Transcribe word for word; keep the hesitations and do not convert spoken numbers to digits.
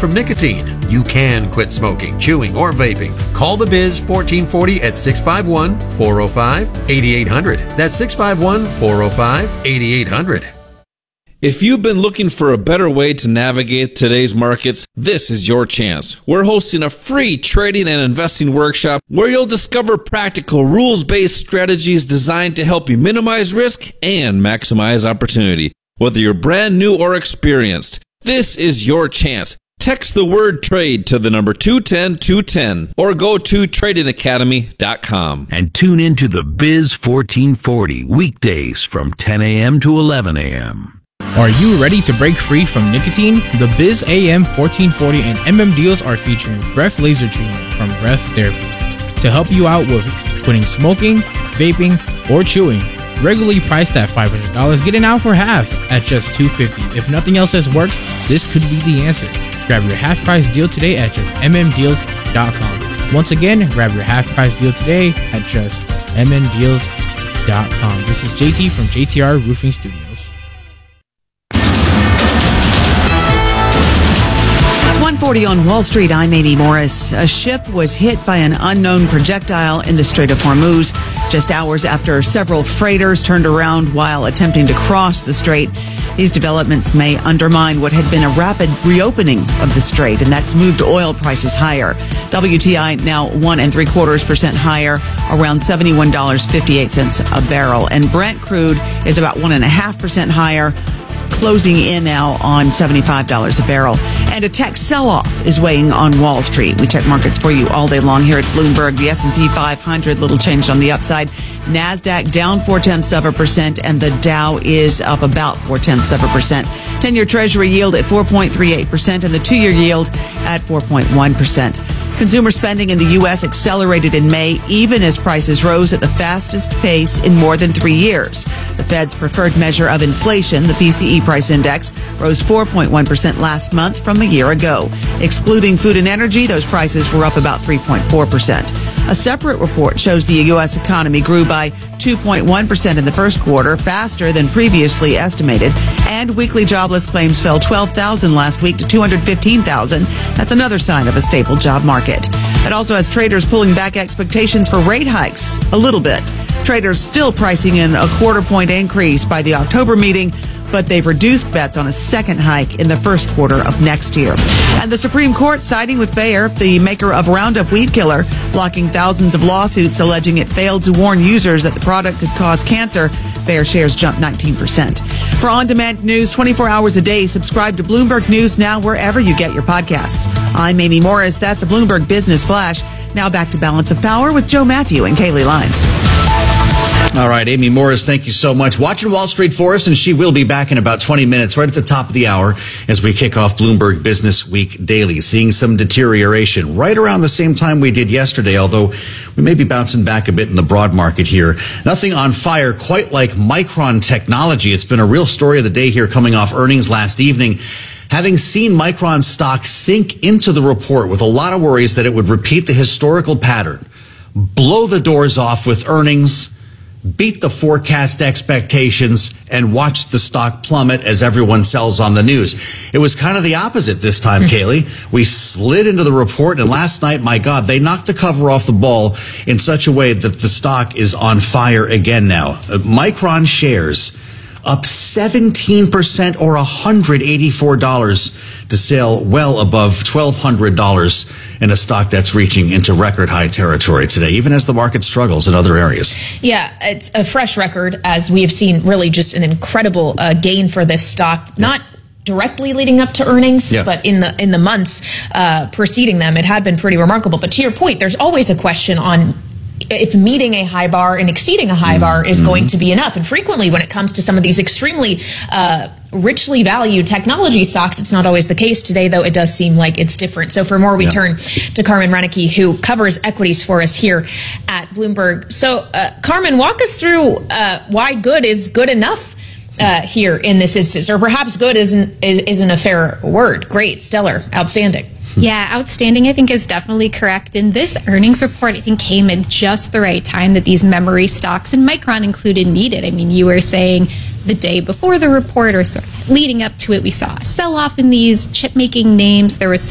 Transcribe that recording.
from nicotine. You can quit smoking, chewing, or vaping. Call the Biz fourteen forty at six five one, four oh five, eight eight hundred. That's six five one, four oh five, eight eight hundred. If you've been looking for a better way to navigate today's markets, this is your chance. We're hosting a free trading and investing workshop where you'll discover practical rules-based strategies designed to help you minimize risk and maximize opportunity. Whether you're brand new or experienced, this is your chance. Text the word trade to the number two one zero two one zero or go to trading academy dot com. And tune into the Biz fourteen forty weekdays from ten a.m. to eleven a.m. Are you ready to break free from nicotine? The Biz A M fourteen forty and M M deals are featuring breath laser treatment from Breath Therapy to help you out with quitting smoking, vaping, or chewing. Regularly priced at five hundred dollars, get it now for half at just two hundred fifty dollars. If nothing else has worked, this could be the answer. Grab your half price deal today at just m m deals dot com. Once again, grab your half price deal today at just m m deals dot com. This is J T from J T R Roofing Studios. one forty on Wall Street. I'm Amy Morris. A ship was hit by an unknown projectile in the Strait of Hormuz just hours after several freighters turned around while attempting to cross the strait. These developments may undermine what had been a rapid reopening of the strait, and that's moved oil prices higher. W T I now one and three quarters percent higher, around seventy-one dollars and fifty-eight cents a barrel. And Brent crude is about one and a half percent higher, closing in now on seventy-five dollars a barrel. And a tech sell-off is weighing on Wall Street. We check markets for you all day long here at Bloomberg. The S and P five hundred, little change on the upside. NASDAQ down four-tenths of a percent, and the Dow is up about four-tenths of a percent. ten-year Treasury yield at four point three eight percent, and the two-year yield at four point one percent. Consumer spending in the U S accelerated in May, even as prices rose at the fastest pace in more than three years. The Fed's preferred measure of inflation, the P C E price index, rose four point one percent last month from a year ago. Excluding food and energy, those prices were up about three point four percent. A separate report shows the U S economy grew by two point one percent in the first quarter, faster than previously estimated. And weekly jobless claims fell twelve thousand last week to two hundred fifteen thousand. That's another sign of a stable job market. It also has traders pulling back expectations for rate hikes a little bit. Traders still pricing in a quarter point increase by the October meeting, but they've reduced bets on a second hike in the first quarter of next year. And the Supreme Court siding with Bayer, the maker of Roundup weed killer, blocking thousands of lawsuits alleging it failed to warn users that the product could cause cancer. Bayer shares jumped nineteen percent. For on-demand news twenty-four hours a day, subscribe to Bloomberg News now wherever you get your podcasts. I'm Amy Morris. That's a Bloomberg Business Flash. Now back to Balance of Power with Joe Matthew and Kaylee Lines. All right, Amy Morris, thank you so much. Watching Wall Street for us, and she will be back in about twenty minutes, right at the top of the hour, as we kick off Bloomberg Business Week Daily. Seeing some deterioration right around the same time we did yesterday, although we may be bouncing back a bit in the broad market here. Nothing on fire quite like Micron Technology. It's been a real story of the day here coming off earnings last evening. Having seen Micron stock sink into the report with a lot of worries that it would repeat the historical pattern, blow the doors off with earnings, beat the forecast expectations, and watch the stock plummet as everyone sells on the news. It was kind of the opposite this time, Kaylee. We slid into the report, and last night, my God, they knocked the cover off the ball in such a way that the stock is on fire again now. Uh, Micron shares up seventeen percent or one hundred eighty-four dollars to sell well above twelve hundred dollars in a stock that's reaching into record high territory today, even as the market struggles in other areas. Yeah, it's a fresh record, as we have seen really just an incredible uh, gain for this stock. Not directly leading up to earnings, yeah. but in the in the months uh, preceding them, it had been pretty remarkable. But to your point, there's always a question on if meeting a high bar and exceeding a high bar is mm-hmm. going to be enough. And frequently when it comes to some of these extremely uh, richly valued technology stocks, it's not always the case. Today, though, it does seem like it's different. So for more, we yeah. turn to Carmen Reinecke, who covers equities for us here at Bloomberg. So, uh, Carmen, walk us through uh, why good is good enough uh, here in this instance, or perhaps good isn't, is, isn't a fair word. Great, stellar, outstanding. Yeah, outstanding, I think, is definitely correct. And this earnings report, I think, came at just the right time that these memory stocks, and Micron included, needed. I mean, you were saying the day before the report or sort of leading up to it, we saw a sell-off in these chip-making names. There was